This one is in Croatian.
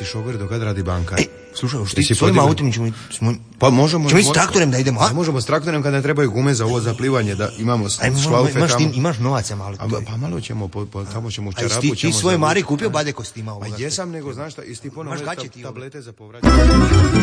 šofer dok kad radi bankar. Slušaj, ti s svojim autom ćemo... Pa možemo... Ćemo ići s traktorem da idemo, a? Možemo s traktorem kada ne trebaju gume za ovo zaplivanje, da imamo šlaufe tamo. Imaš novaca malo. Pa malo ćemo, tamo ćemo u čarapu. Ti svoje Mari kupio badeko s tima ovoga. A jesam, nego znaš šta, i Stipono tablete za povraćanje.